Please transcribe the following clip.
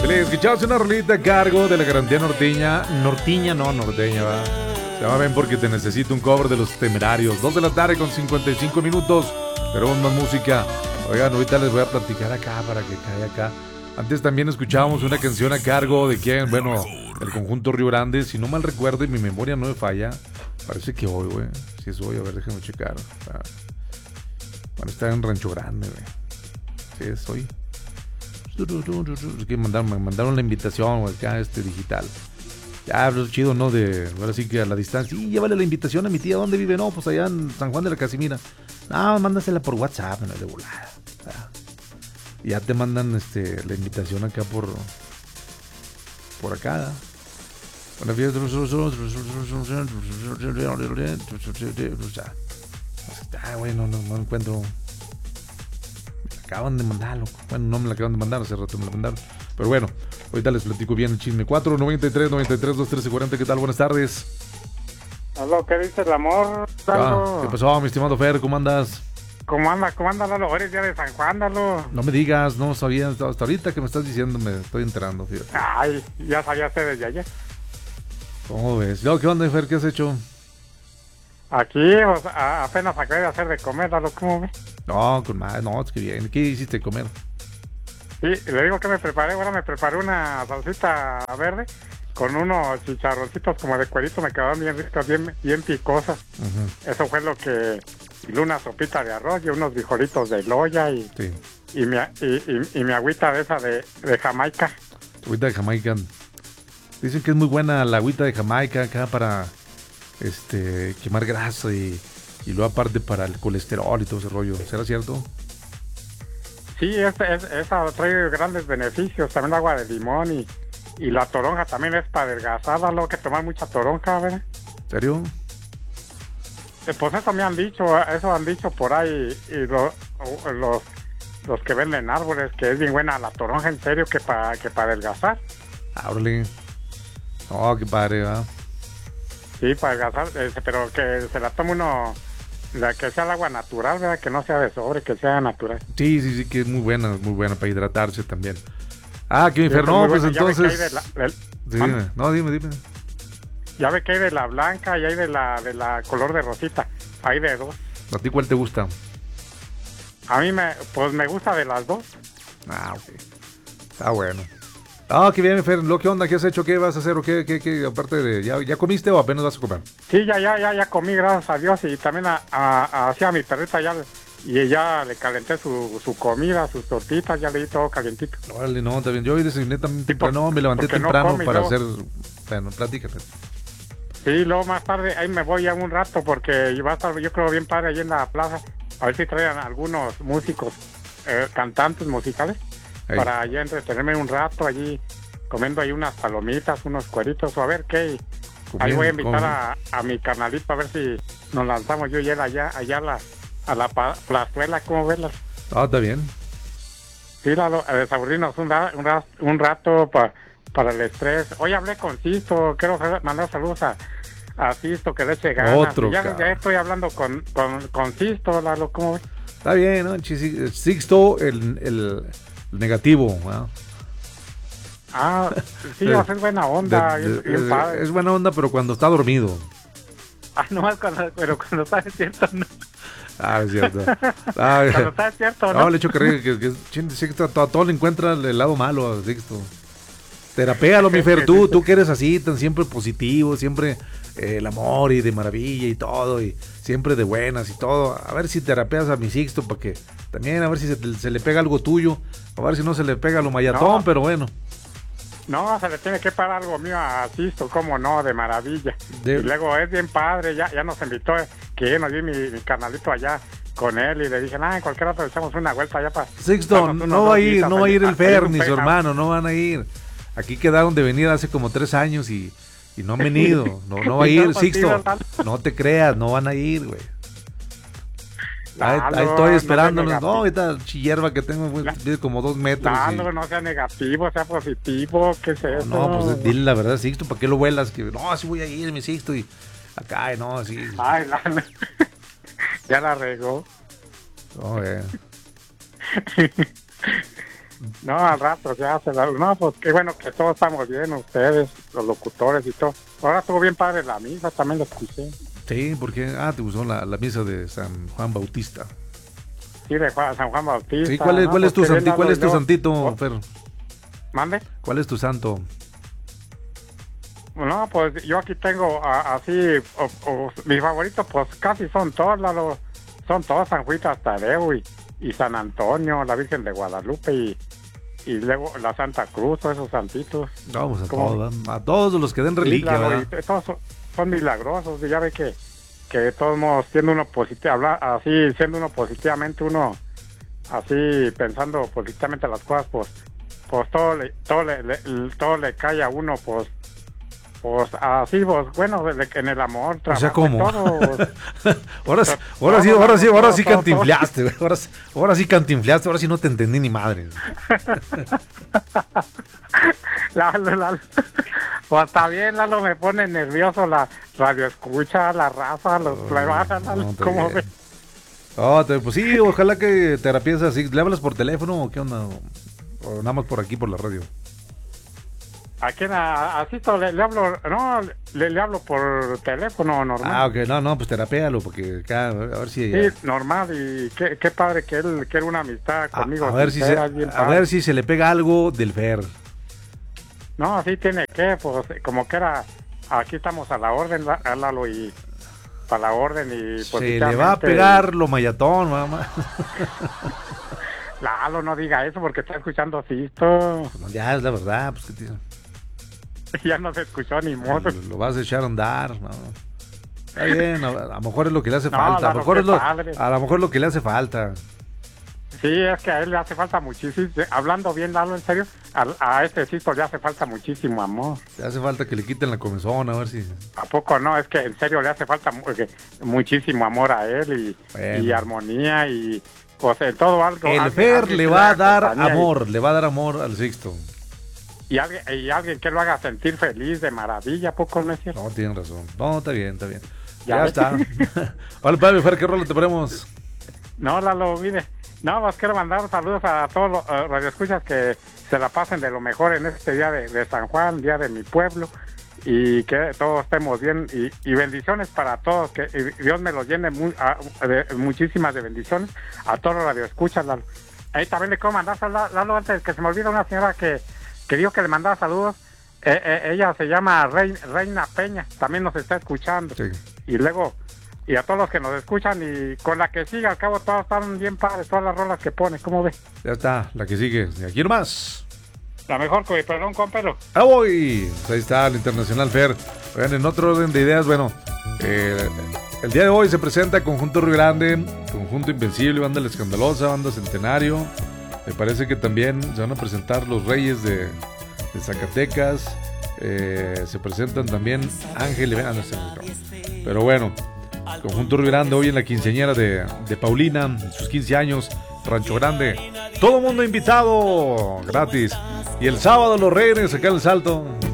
Escuchamos una rolita a cargo de la garantía norteña. Norteña, va. Se llama Ven porque te necesito, un cover de Los Temerarios. 2 de la tarde con 55 minutos. Tenemos más música. Oigan, ahorita les voy a platicar acá para que caiga acá. Antes también escuchábamos una canción a cargo de quién, bueno, el conjunto Río Grande. Si no mal recuerdo y mi memoria no me falla, parece que hoy, güey. Si es hoy, a ver, déjenme checar. Bueno, está en Rancho Grande, güey. Sí, es hoy. Que me mandaron la invitación, güey, acá digital. Ya, pero es chido, ¿no? Ahora sí que a la distancia. Sí, llévale la invitación a mi tía. ¿Dónde vive? No, pues allá en San Juan de la Casimira. No, mándasela por WhatsApp, no, de volada. Ya te mandan la invitación acá por acá. Bueno, no encuentro. Acaban de mandarlo. Bueno, no me la acaban de mandar, hace rato me la mandaron. Pero bueno, ahorita les platico bien el chisme. 493 93 21340, ¿qué tal? Buenas tardes. Aló, ¿qué dice el amor? ¿Qué pasó, mi estimado Fer? ¿Cómo andas? ¿Cómo anda, Lalo? Eres día de San Juan, Lalo. No me digas, no sabía, hasta ahorita que me estás diciendo me estoy enterando, fíjate. Ay, ya sabíaste desde ayer. ¿Cómo ves? ¿Qué onda, Fer? ¿Qué has hecho? Aquí, pues, apenas acabé de hacer de comer, Lalo, ¿cómo ves? No, con más, no, es que bien. ¿Qué hiciste de comer? Sí, le digo que me preparé, ahora me preparé una salsita verde con unos chicharroncitos como de cuerito, me quedaron bien ricos, bien picosas. Uh-huh. Eso fue lo que... Y una sopita de arroz y unos frijolitos de loya y, sí. y mi agüita de esa de Jamaica. Agüita de Jamaica. Dicen que es muy buena la agüita de Jamaica acá para quemar grasa y luego aparte para el colesterol y todo ese rollo. ¿Será cierto? Sí, esa trae grandes beneficios. También el agua de limón y la toronja también es para adelgazar, luego que tomar mucha toronja, ¿verdad? ¿En serio? Pues eso me han dicho, por ahí y los que venden árboles, que es bien buena la toronja, en serio, que para adelgazar. Árale. Oh, qué padre, ¿verdad? Sí, para adelgazar, pero que se la tome uno, que sea el agua natural, ¿verdad? Que no sea de sobre, que sea natural. Sí, que es muy buena para hidratarse también. Que enfermó, pues entonces... Dime. Ya ve que hay de la blanca y hay de la color de rosita. Hay de dos. ¿A ti cuál te gusta? A mí me gusta de las dos. Ok. Está bueno. Qué bien, Fer. ¿Qué onda? ¿Qué has hecho? ¿Qué vas a hacer? ¿O qué aparte de... ¿Ya comiste o apenas vas a comer? Sí, ya comí, gracias a Dios. Y también hacia mi perrita ya le calenté su comida, sus tortitas, ya le di todo calientito. Órale, no, está bien. Yo hoy desayuné también temprano, me levanté temprano para hacer... Bueno, platícate. Sí, luego más tarde, ahí me voy ya un rato porque va a estar, yo creo, bien padre ahí en la plaza. A ver si traen algunos músicos, cantantes musicales, para allá entretenerme un rato allí, comiendo ahí unas palomitas, unos cueritos, o a ver qué. Ahí voy a invitar a mi carnalito a ver si nos lanzamos yo y él allá a la plazuela, ¿cómo verlas? Está bien. Sí, desaburrirnos un rato para el estrés. Hoy hablé con Sisto, quiero mandar saludos a Sisto, que le eche ganas. Ya estoy hablando con Sisto, Lalo, ¿cómo ves? Está bien, ¿no? Sixto, el negativo, ¿no? Sí, es buena onda. Es buena onda, pero cuando está dormido. No, pero cuando está despierto, no. Es cierto. Cuando está despierto, ¿no? Le echo que Sixto a todo le encuentra el lado malo a Sixto. Terapéalo, mi Fer, tú que eres así, tan siempre positivo, siempre el amor y de maravilla y todo, y siempre de buenas y todo. A ver si terapeas a mi Sixto, para que también, a ver si se le pega algo tuyo, a ver si no se le pega lo mayatón, pero bueno. No, se le tiene que parar algo mío a Sisto, cómo no, de maravilla. Y luego es bien padre, ya nos invitó, que nos vi mi canalito allá con él y le dije, en cualquier rato echamos una vuelta allá para... Sixto, no va a ir el Fer ni su hermano, no van a ir. Aquí quedaron de venir hace como 3 años y no han venido. No va a ir, Sixto. No te creas, no van a ir, güey. Ahí estoy esperándonos. No, ahorita hierba que tengo, mide como 2 metros. No sea negativo, sea positivo. ¿Qué es eso? No, pues dile la verdad, Sixto, ¿para qué lo vuelas? Que no, así voy a ir, mi Sixto. Y acá, no, así. Ya la regó. No, No, al rato ya se la... No, pues qué bueno que todos estamos bien, ustedes, los locutores y todo. Ahora estuvo bien padre la misa, también lo escuché. Sí, porque... te gustó la misa de San Juan Bautista. Sí, de San Juan Bautista. Sí, ¿cuál es tu santito, Fer? ¿Mande? ¿Cuál es tu santo? No, pues yo aquí tengo así, mis favoritos pues casi son todos, son todos San Juan Tadeo y San Antonio, la Virgen de Guadalupe y luego la Santa Cruz, todos esos santitos. Vamos a todos los que den reliquia, ¿verdad? Todos son milagrosos, y ya ve que de todos modos siendo uno positivamente uno así pensando positivamente las cosas, pues todo le cae a uno, pues así, pues bueno, en el amor, trabajo, o sea, ¿cómo? Todo, ahora sí cantinflaste, güey. Ahora sí cantinflaste, ahora sí no te entendí ni madre. Lalo. Pues está bien, Lalo, me pone nervioso la radio escucha, la raza, los plebajas, ¿cómo ves? Pues sí, ojalá que te arrepientas así. ¿Le hablas por teléfono o qué onda? O nada más por aquí, por la radio. ¿A quién asisto? Le hablo, no, le hablo por teléfono normal. Ok, no, pues terapéalo, porque acá, a ver si... Sí, normal, y qué padre que él quiere una amistad conmigo. A ver si se le pega algo del Fer. No, sí tiene que, pues, como que era, aquí estamos a la orden, Lalo, y para la orden, y... Se le va a pegar lo mayatón, mamá. Lalo, no diga eso, porque está escuchando Sisto. Ya, es la verdad, pues, ¿qué te... Ya no se escuchó ni modo. Lo vas a echar a andar, no. Está bien, a lo mejor es lo que le hace falta. A lo mejor es lo que le hace falta. Sí, es que a él le hace falta muchísimo. Hablando bien, Lalo, en serio, a este Sisto le hace falta muchísimo amor. Le hace falta que le quiten la comezón, a ver si... ¿A poco no? Es que en serio le hace falta muchísimo amor a él y armonía y... Pues en todo algo... El Fer le va a dar amor, le va a dar amor al Sixto. Y alguien que lo haga sentir feliz, de maravilla, ¿poco no es cierto? No, tienen razón. No, está bien. Ya está. Vale, padre, Fer, ¿qué rola te ponemos? No, Lalo, mire. No, pues quiero mandar saludos a todos los radioescuchas que se la pasen de lo mejor en este día de San Juan, día de mi pueblo, y que todos estemos bien, y bendiciones para todos, que Dios me los llene muchísimas de bendiciones a todos los radioescuchas, Lalo. Ahí también le quiero mandar saludos, Lalo, antes que se me olvide, una señora que dijo que le mandaba saludos. Ella se llama Reina Peña, también nos está escuchando. Sí. Y luego, y a todos los que nos escuchan, y con la que sigue, al cabo todas están bien padres, todas las rolas que pone, ¿cómo ves? Ya está, la que sigue, de aquí nomás. La mejor, perdón, compero. ¡Ah, voy! Ahí está el Internacional Fer. Bueno, en otro orden de ideas, bueno, el día de hoy se presenta Conjunto Río Grande, Conjunto Invencible, Banda La Escandalosa, Banda Centenario. Me parece que también se van a presentar los Reyes de Zacatecas. Se presentan también Ángel. Pero bueno, Conjunto Río Grande hoy en la quinceañera de Paulina, en sus 15 años, Rancho Grande. Todo mundo invitado, gratis. Y el sábado los Reyes acá en El Salto.